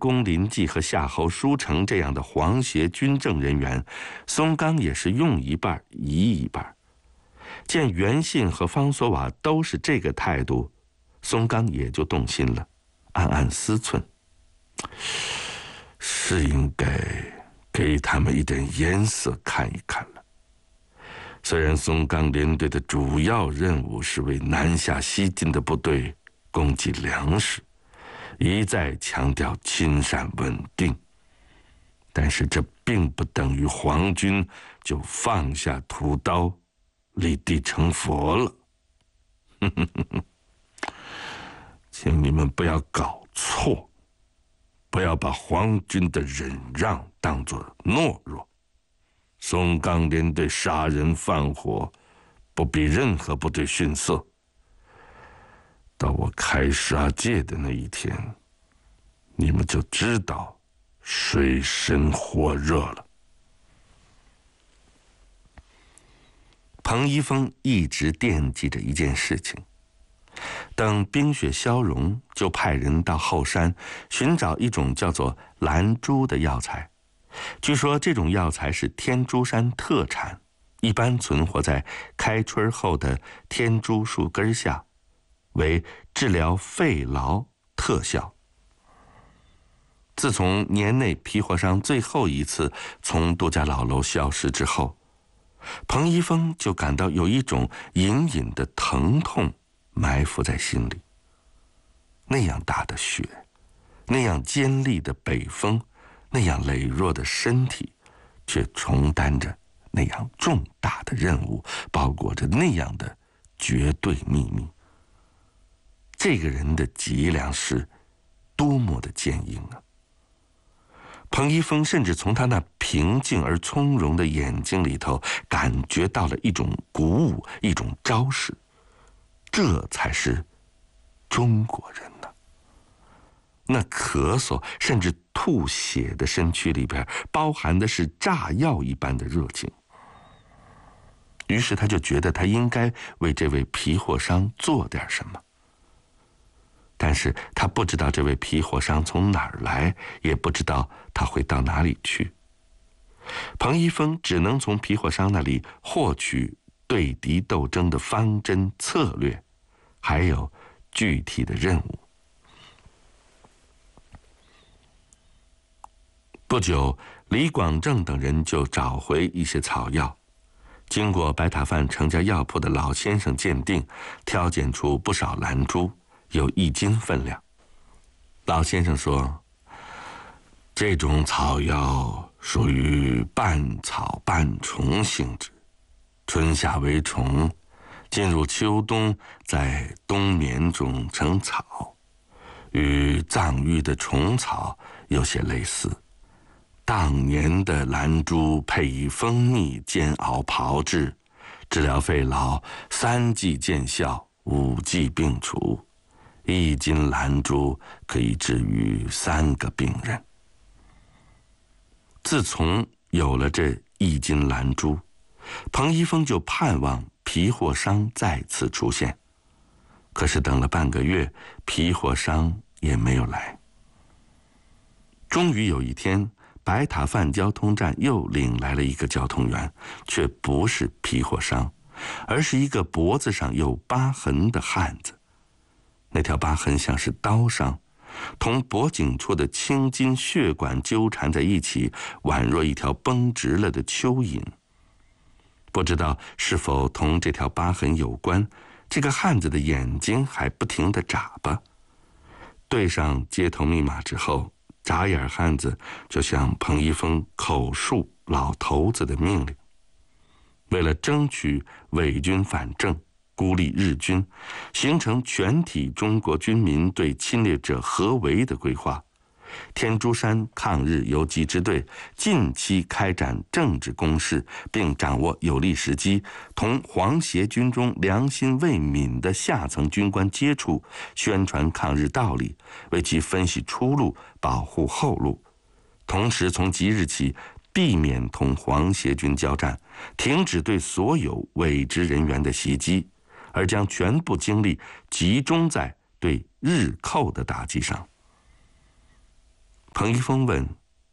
龚林济和夏侯书成这样的皇协军政人员，松冈也是用一半疑一半。见袁信和方索瓦都是这个态度，松冈也就动心了，暗暗思忖，是应该给他们一点颜色看一看了。虽然松冈联队的主要任务是为南下西进的部队供给粮食，一再强调亲善稳定，但是这并不等于皇军就放下屠刀立地成佛了。请你们不要搞错，不要把皇军的忍让当作懦弱。松冈联队杀人放火，不比任何部队逊色。到我开杀戒的那一天，你们就知道水深火热了。彭一峰一直惦记着一件事情，等冰雪消融，就派人到后山寻找一种叫做蓝珠的药材。据说这种药材是天竺山特产，一般存活在开春后的天竺树根下，为治疗肺痨特效。自从年内皮货商最后一次从杜家老楼消失之后，彭一峰就感到有一种隐隐的疼痛埋伏在心里。那样大的雪，那样尖利的北风，那样羸弱的身体，却承担着那样重大的任务，包裹着那样的绝对秘密。这个人的脊梁是多么的坚硬啊！彭一峰甚至从他那平静而从容的眼睛里头感觉到了一种鼓舞，一种昭示。这才是中国人呐！那咳嗽甚至吐血的身躯里边包含的是炸药一般的热情。于是他就觉得他应该为这位皮货商做点什么。但是他不知道这位皮货商从哪儿来，也不知道他会到哪里去。彭一峰只能从皮货商那里获取对敌斗争的方针策略，还有具体的任务。不久，李广正等人就找回一些草药，经过白塔饭成家药铺的老先生鉴定，挑拣出不少蓝珠，有1斤分量。老先生说，这种草药属于半草半虫性质，春夏为虫，进入秋冬在冬眠中成草，与藏域的虫草有些类似。当年的蓝珠配以蜂蜜煎熬炮制，治疗肺痨3剂见效，5剂并除，1斤蓝珠可以治愈3个病人。自从有了这1斤蓝珠，彭一峰就盼望皮货商再次出现。可是等了半个月，皮货商也没有来。终于有一天，白塔饭交通站又领来了一个交通员，却不是皮货商，而是一个脖子上有疤痕的汉子。那条疤痕像是刀伤，同脖颈处的青筋血管纠缠在一起，宛若一条绷直了的蚯蚓。不知道是否同这条疤痕有关，这个汉子的眼睛还不停地眨巴。对上接头密码之后，眨眼汉子就向彭一峰口述老头子的命令。为了争取伪军反正，孤立日军，形成全体中国军民对侵略者合围的规划，天竺山抗日游击支队近期开展政治攻势，并掌握有利时机，同皇协军中良心未泯的下层军官接触，宣传抗日道理，为其分析出路，保护后路。同时从即日起，避免同皇协军交战，停止对所有伪职人员的袭击，而将全部精力集中在对日寇的打击上。 彭一峰问：“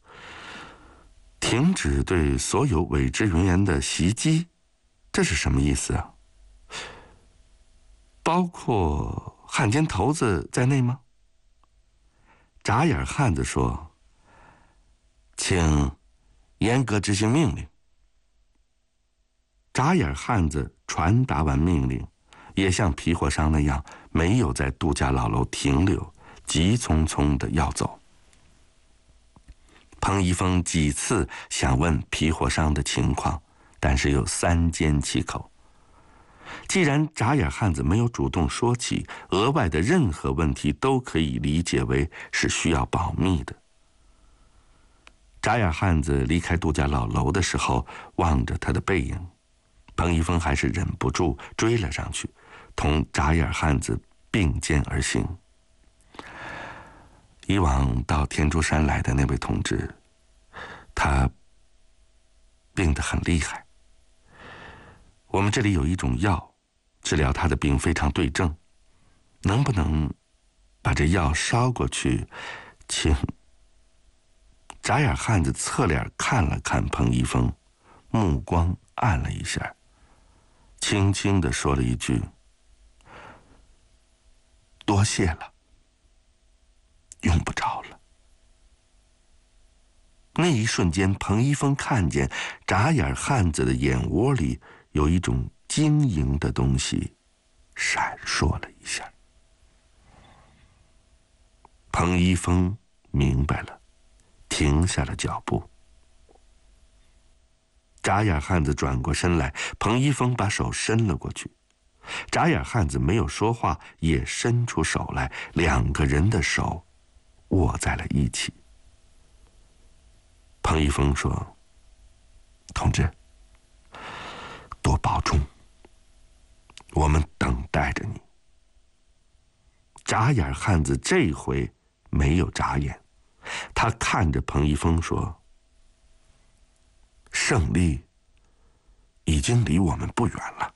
停止对所有伪职人员的袭击，这是什么意思啊？包括汉奸头子在内吗？”眨眼汉子说：“请严格执行命令。”眨眼汉子传达完命令，也像皮货商那样，没有在度假老楼停留，急匆匆地要走。彭一峰几次想问皮货商的情况，但是又三缄其口。既然眨眼汉子没有主动说起，额外的任何问题都可以理解为是需要保密的。眨眼汉子离开度假老楼的时候，望着他的背影，彭一峰还是忍不住追了上去，同眨眼汉子并肩而行。以往到天竺山来的那位同志，他病得很厉害。我们这里有一种药，治疗他的病非常对症，能不能把这药捎过去，请？眨眼汉子侧脸看了看彭一峰，目光暗了一下，轻轻地说了一句：“多谢了，用不着了。”那一瞬间，彭一峰看见眨眼汉子的眼窝里有一种晶莹的东西闪烁了一下。彭一峰明白了，停下了脚步。眨眼汉子转过身来，彭一峰把手伸了过去。眨眼汉子没有说话，也伸出手来，两个人的手握在了一起。彭一峰说：“同志，多保重，我们等待着你。”眨眼汉子这回没有眨眼，他看着彭一峰说：“胜利已经离我们不远了。”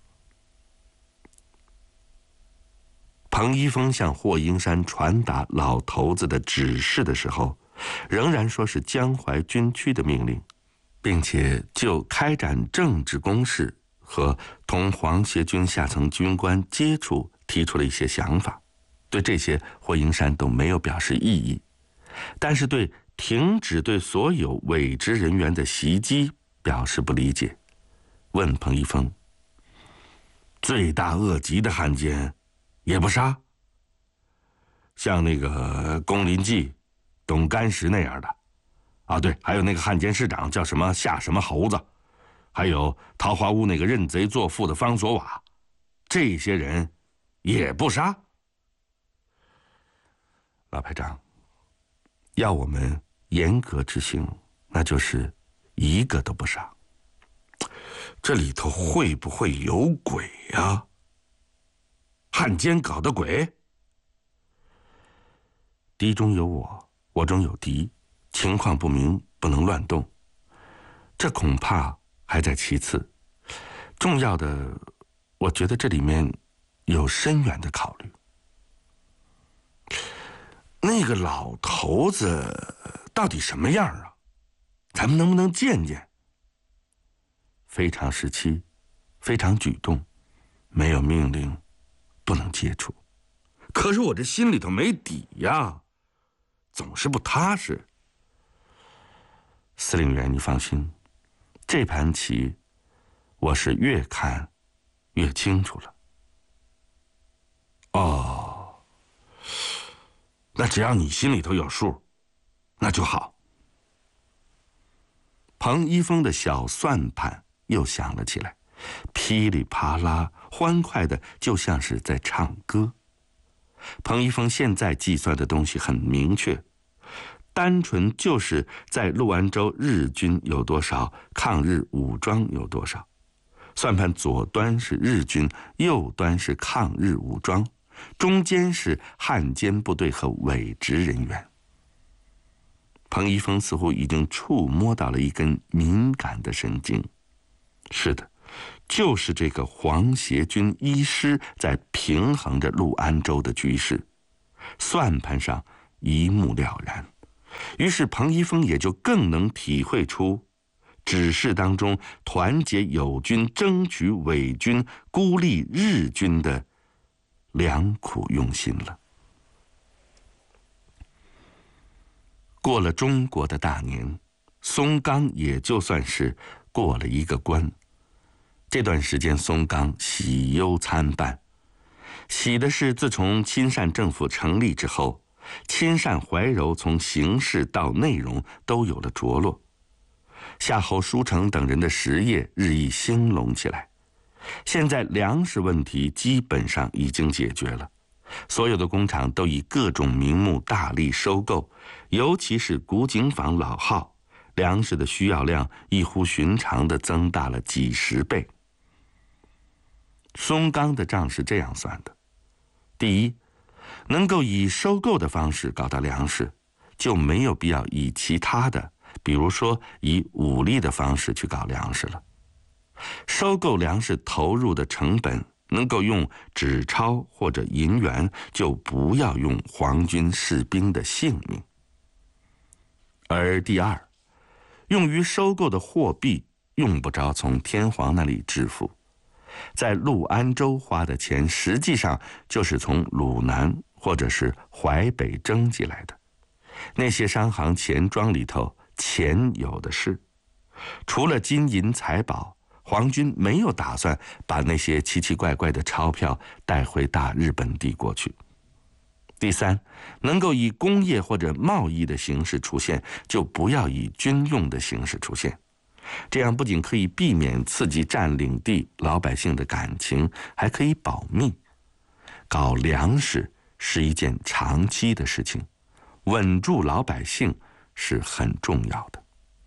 彭一峰向霍英山传达老头子的指示的时候，仍然说是江淮军区的命令，并且就开展政治攻势和同皇协军下层军官接触提出了一些想法。对这些霍英山都没有表示异议，但是对停止对所有伪职人员的袭击表示不理解，问彭一峰：“罪大恶极的汉奸也不杀？像那个龚林记、董干石那样的啊，对，还有那个汉奸师长叫什么夏什么猴子，还有桃花坞那个认贼作父的方索瓦，这些人也不杀？”老排长，要我们严格执行，那就是一个都不杀。这里头会不会有鬼呀？汉奸搞的鬼？敌中有我，我中有敌，情况不明，不能乱动。这恐怕还在其次，重要的，我觉得这里面有深远的考虑。那个老头子到底什么样啊？咱们能不能见见？非常时期，非常举动，没有命令，不能接触。可是我这心里头没底呀，总是不踏实。司令员，你放心，这盘棋，我是越看越清楚了。哦。那只要你心里头有数，那就好。彭一峰的小算盘又响了起来，噼里啪啦，欢快的就像是在唱歌。彭一峰现在计算的东西很明确，单纯就是在陆安州日军有多少，抗日武装有多少。算盘左端是日军，右端是抗日武装，中间是汉奸部队和伪职人员。彭一峰似乎已经触摸到了一根敏感的神经。是的，就是这个皇协军一师在平衡着陆安州的局势。算盘上一目了然， 于是彭一峰也就更能体会出指示当中团结友军、争取伪军、孤立日军的良苦用心了。过了中国的大年，松冈也就算是过了一个关。这段时间松冈喜忧参半，喜的是自从亲善政府成立之后，亲善怀柔从形式到内容都有了着落，夏侯书成等人的实业日益兴隆起来。现在粮食问题基本上已经解决了，所有的工厂都以各种名目大力收购，尤其是古井坊老号，粮食的需要量异乎寻常地增大了几十倍。松冈的账是这样算的：第一，能够以收购的方式搞到粮食，就没有必要以其他的，比如说以武力的方式去搞粮食了。收购粮食投入的成本能够用纸钞或者银元，就不要用皇军士兵的性命。而第二，用于收购的货币用不着从天皇那里支付，在陆安州花的钱实际上就是从鲁南或者是淮北征集来的。那些商行钱庄里头钱有的是，除了金银财宝，皇军没有打算把那些奇奇怪怪的钞票带回大日本帝国去。第三，能够以工业或者贸易的形式出现，就不要以军用的形式出现。这样不仅可以避免刺激占领地老百姓的感情，还可以保密。搞粮食是一件长期的事情，稳住老百姓是很重要的。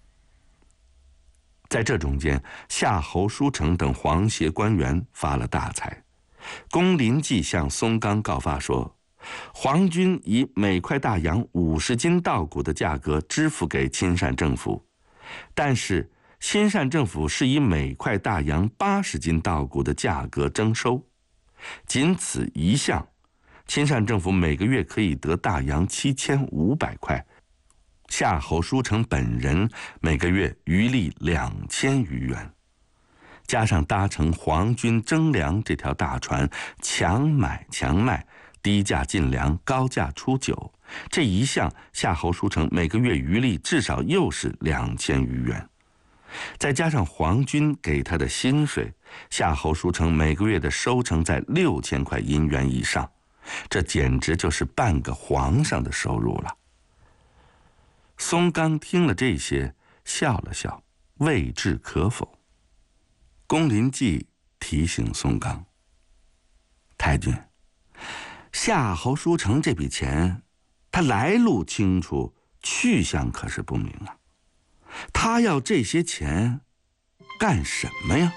在这中间，夏侯书成等皇协官员发了大财。宫林纪向松冈告发说，皇军以每块大洋50斤稻谷的价格支付给亲善政府，但是亲善政府是以每块大洋80斤稻谷的价格征收，仅此一项，亲善政府每个月可以得大洋7500块，夏侯书成本人每个月余利2000余元，加上搭乘皇军征粮这条大船，强买强卖，低价进粮，高价出酒，这一项夏侯书成每个月余利至少又是2000余元。再加上皇军给他的薪水，夏侯书成每个月的收成在6000块银元以上，这简直就是半个皇上的收入了。松冈听了这些，笑了笑，未置可否。宫林纪提醒松冈，太君，夏侯书成这笔钱，他来路清楚，去向可是不明啊。他要这些钱干什么呀？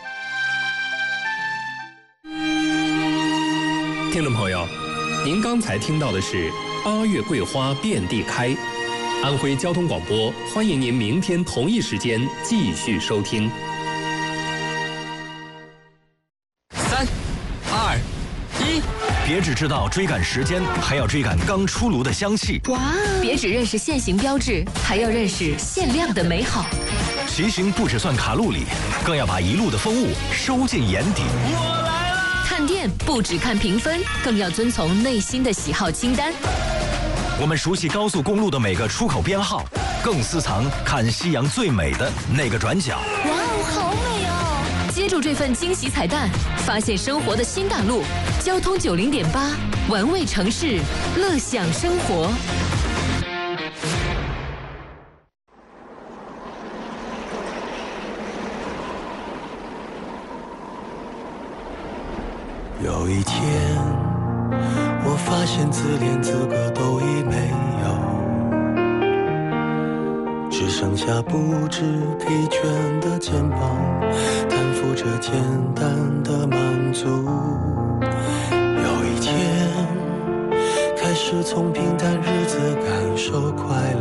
听众朋友，您刚才听到的是8月桂花遍地开。安徽交通广播欢迎您明天同一时间继续收听。 3、2、1， 别只知道追赶时间，还要追赶刚出炉的香气。 哇！别只认识现行标志，还要认识限量的美好。 骑行不只算卡路里，更要把一路的风物收进眼底。 我来了！ 看店不只看评分，更要遵从内心的喜好清单。 我们熟悉高速公路的每个出口编号，更私藏看夕阳最美的那个转角。 哇哦，好美哦！接住这份惊喜彩蛋，发现生活的新大陆。交通90.8，玩味城市，乐享生活。 有一天，我发现自怜资格都已没有，只剩下不知疲倦的肩膀，担负着简单的满足。有一天，开始从平淡日子感受快